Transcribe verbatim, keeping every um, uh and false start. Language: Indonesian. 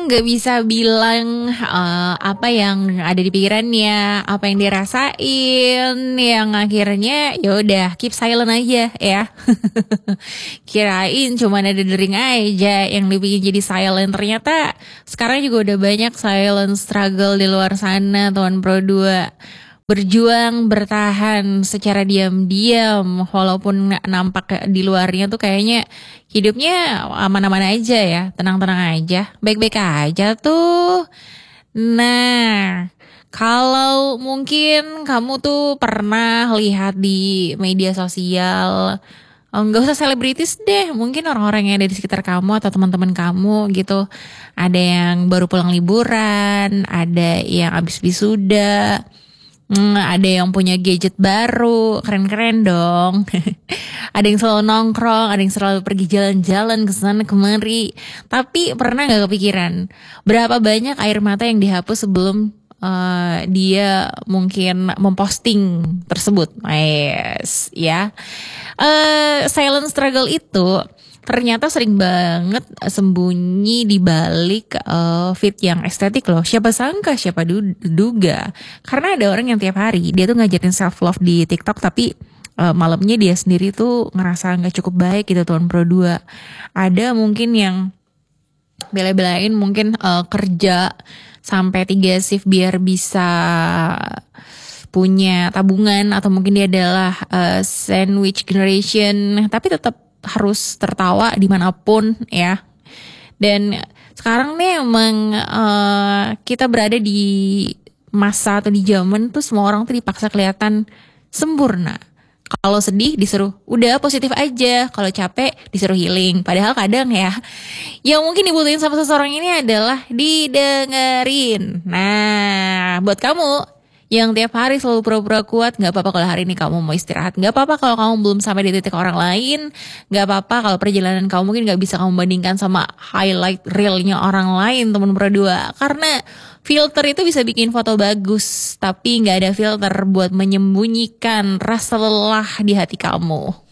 nggak bisa bilang uh, apa yang ada di pikirannya, apa yang dirasain, yang akhirnya ya udah keep silent aja ya. Kirain cuma ada dering aja yang dibikin jadi silent, ternyata sekarang juga udah banyak silent struggle di luar sana, Tuan Pro dua. Berjuang bertahan secara diam-diam walaupun nampak di luarnya tuh kayaknya hidupnya aman-aman aja ya, tenang-tenang aja, baik-baik aja tuh. Nah, kalau mungkin kamu tuh pernah lihat di media sosial, nggak usah selebritis deh, mungkin orang-orang yang ada di sekitar kamu atau teman-teman kamu gitu, ada yang baru pulang liburan, ada yang abis wisuda. Hmm, ada yang punya gadget baru, keren-keren dong. Ada yang selalu nongkrong, ada yang selalu pergi jalan-jalan ke sana kemari. Tapi pernah nggak kepikiran berapa banyak air mata yang dihapus sebelum uh, dia mungkin memposting tersebut? Yes, ya. Uh, silent struggle itu ternyata sering banget sembunyi di balik uh, feed yang estetik loh. Siapa sangka, siapa duga. Karena ada orang yang tiap hari dia tuh ngajarin self love di TikTok, tapi uh, malamnya dia sendiri tuh ngerasa nggak cukup baik gitu, Tuan Pro dua. Ada mungkin yang bela-belain mungkin uh, kerja sampai tiga shift biar bisa punya tabungan, atau mungkin dia adalah uh, sandwich generation, tapi tetap harus tertawa dimanapun ya. Dan sekarang nih emang uh, kita berada di masa atau di zaman tuh semua orang tuh dipaksa kelihatan sempurna. Kalau sedih disuruh udah positif aja, kalau capek disuruh healing. Padahal kadang ya yang mungkin dibutuhin sama seseorang ini adalah didengerin. Nah, buat kamu yang tiap hari selalu pura-pura kuat, gak apa-apa kalau hari ini kamu mau istirahat, gak apa-apa kalau kamu belum sampai di titik orang lain, gak apa-apa kalau perjalanan kamu mungkin gak bisa kamu bandingkan sama highlight realnya orang lain, teman berdua. Karena filter itu bisa bikin foto bagus, tapi gak ada filter buat menyembunyikan rasa lelah di hati kamu.